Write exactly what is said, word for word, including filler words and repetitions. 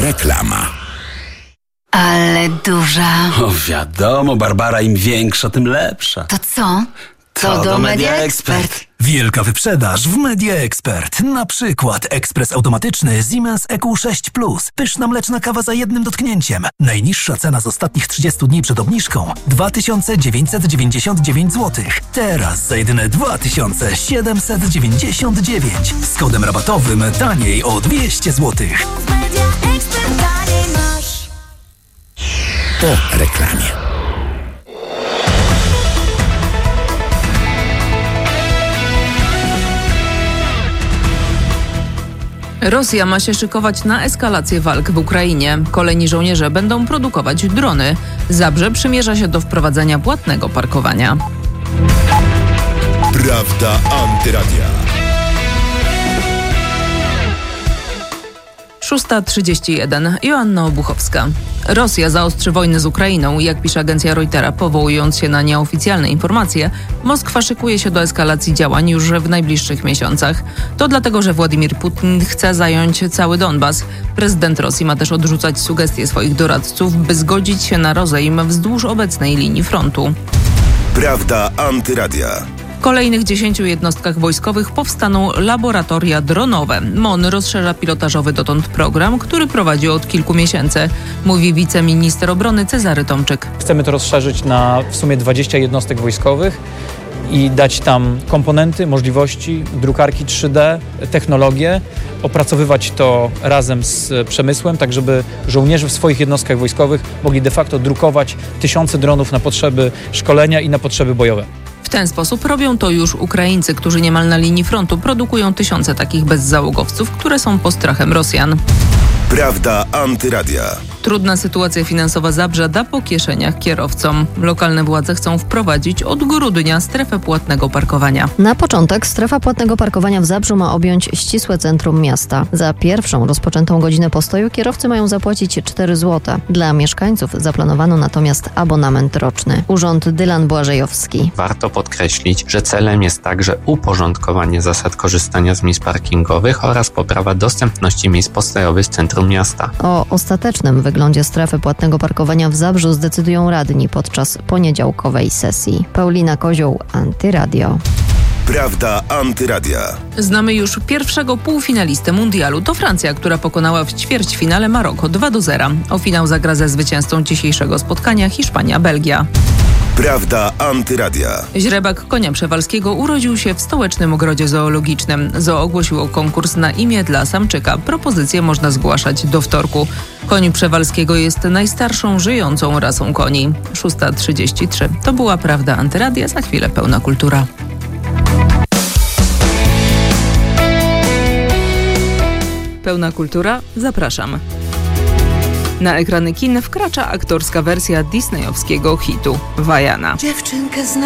Reklama. Ale duża. O, wiadomo, Barbara, im większa, tym lepsza. To co? To, to do Media Expert. Wielka wyprzedaż w Media Expert. Na przykład ekspres automatyczny Siemens E Q sześć plus. Pyszna mleczna kawa za jednym dotknięciem. Najniższa cena z ostatnich trzydziestu dni przed obniżką dwa tysiące dziewięćset dziewięćdziesiąt dziewięć złotych. Teraz za jedyne dwa tysiące siedemset dziewięćdziesiąt dziewięć. Z kodem rabatowym taniej o dwieście złotych. Po reklamie. Rosja ma się szykować na eskalację walk w Ukrainie. Kolejni żołnierze będą produkować drony. Zabrze przymierza się do wprowadzenia płatnego parkowania. Prawda Antyradia. szósta trzydzieści jeden. Joanna Obuchowska. Rosja zaostrzy wojnę z Ukrainą. Jak pisze agencja Reutera, powołując się na nieoficjalne informacje, Moskwa szykuje się do eskalacji działań już w najbliższych miesiącach. To dlatego, że Władimir Putin chce zająć cały Donbas. Prezydent Rosji ma też odrzucać sugestie swoich doradców, by zgodzić się na rozejm wzdłuż obecnej linii frontu. Prawda Antyradia. W kolejnych dziesięciu jednostkach wojskowych powstaną laboratoria dronowe. M O N rozszerza pilotażowy dotąd program, który prowadzi od kilku miesięcy, mówi wiceminister obrony Cezary Tomczyk. Chcemy to rozszerzyć na w sumie dwadzieścia jednostek wojskowych i dać tam komponenty, możliwości, drukarki trzy D, technologie, opracowywać to razem z przemysłem, tak żeby żołnierze w swoich jednostkach wojskowych mogli de facto drukować tysiące dronów na potrzeby szkolenia i na potrzeby bojowe. W ten sposób robią to już Ukraińcy, którzy niemal na linii frontu produkują tysiące takich bezzałogowców, które są postrachem Rosjan. Prawda Antyradia. Trudna sytuacja finansowa Zabrza da po kieszeniach kierowcom. Lokalne władze chcą wprowadzić od grudnia strefę płatnego parkowania. Na początek strefa płatnego parkowania w Zabrzu ma objąć ścisłe centrum miasta. Za pierwszą rozpoczętą godzinę postoju kierowcy mają zapłacić cztery złote. Dla mieszkańców zaplanowano natomiast abonament roczny. Urząd Dylan Błażejowski. Warto podkreślić, że celem jest także uporządkowanie zasad korzystania z miejsc parkingowych oraz poprawa dostępności miejsc postojowych z centrum miasta. O ostatecznym wyglądzie strefy płatnego parkowania w Zabrzu zdecydują radni podczas poniedziałkowej sesji. Paulina Kozioł, Antyradio. Prawda Antyradia. Znamy już pierwszego półfinalistę mundialu. To Francja, która pokonała w ćwierćfinale Maroko dwa do zera. O finał zagra ze zwycięzcą dzisiejszego spotkania Hiszpania-Belgia. Prawda Antyradia. Źrebak konia przewalskiego urodził się w stołecznym ogrodzie zoologicznym. Zoo ogłosiło konkurs na imię dla samczyka. Propozycje można zgłaszać do wtorku. Koń przewalskiego jest najstarszą żyjącą rasą koni. szósta trzydzieści trzy. To była Prawda Antyradia. Za chwilę pełna kultura. Pełna kultura. Zapraszam. Na ekrany kin wkracza aktorska wersja disneyowskiego hitu Vaiana. Dziewczynkę